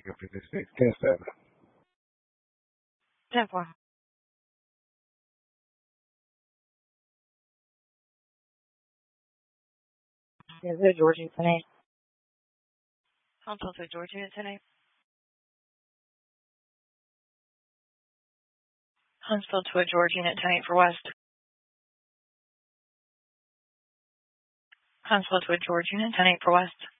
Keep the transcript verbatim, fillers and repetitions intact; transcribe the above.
up in this next test center. ten four. Is it Georgia tonight? Huntsville to Georgia tonight. Huntsville to a Georgia unit tonight for West. Huntsville to a Georgia unit tonight for West.